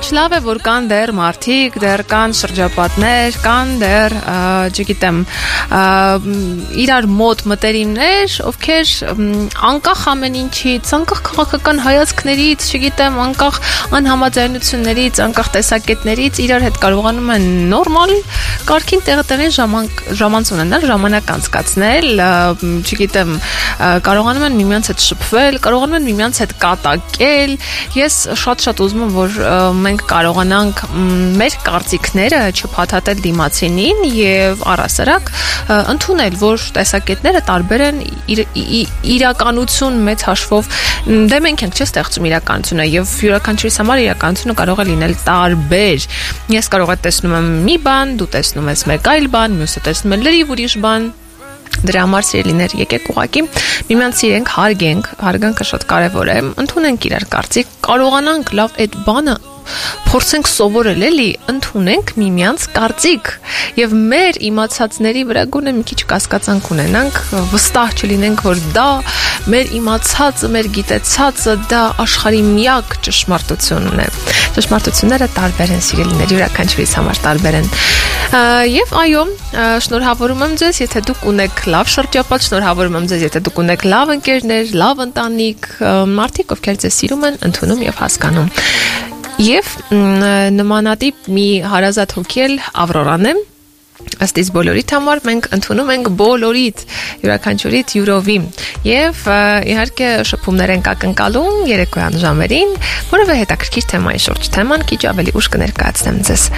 լավ է, որ կան դեռ մարդիկ, դեռ կան շրջապատներ, կան դեռ, չգիտեմ, իրար մոտ մտերիմներ, ովքեր անկախ ամեն ինչից, անկախ քաղաքական հայացքներից, չգիտեմ, անկախ անհամաձայնություններից, անկախ տեսակետներից իրար հետ կարողանում են նորմալ կարգին տեղի ժամանց ունենալ, ժամանակ անցկացնել, չգիտեմ, կարողանում են միմյանց հետ շփվել, կարողանում են միմյանց հետ կատակել։ Ես շատ ուզում եմ, որ մենք կարողանանք մեր կարծիքները չփաթաթել դիմացինին եւ առասարակ ընդունել, որ տեսակետները տարբեր են, իրականություն մեծ հաշվով դե մենք ենք ստեղծում իրականությունը եւ յուրաքանչյուրիս համար իրականությունը կարող է լինել տարբեր։ Ես կարող եմ տեսնում եմ մի բան, դու տեսնում ես մեկ այլ բան, մյուսը տեսնում է լրիվ ուրիշ բան։ Դրա համար սիրելիներ, եկեք ուղակի միմյանց սիրենք, հարգենք, հարգանքը շատ կարևոր է, ընդունենք իրար կարծիք, կարողանանք լավ այդ բանը փորձենք սովորել, էլի, ընդունենք միմյանց կարծիք եւ մեր իմացածների վրա գոնե մի քիչ կասկածանք ունենանք, վստահ չլինենք, որ դա մեր իմացածը, մեր գիտեցածը դա աշխարհի միակ ճշմարտությունն է։ Ճշմարտությունները տարբեր են, սիրելիներ, յուրաքանչյուրիս համար տարբեր են։ Եվ այո, շնորհավորում եմ ձեզ, եթե դուք ունեք լավ շրջապատ, շնորհավորում եմ ձեզ, եթե դուք ունեք լավ ընկերներ, լավ ընտանիք, մարդիկ, ովքեր ձեզ սիրում են, ընդունում եւ հասկանում։ Եվ նմանատիպ մի հարազատ հոգի Ավրորան է, ըստ իս բոլորիդ համար մենք ընդունում ենք բոլորիդ, յուրաքանչյուրիդ յուրովի եւ իհարկե շփումներ ենք ակնկալում երեկոյան ժամերին, որովհետեւ հետաքրքիր թեմայի շուրջ թեման քիչ ավելի ուշ կներկայացնեմ ձեզ։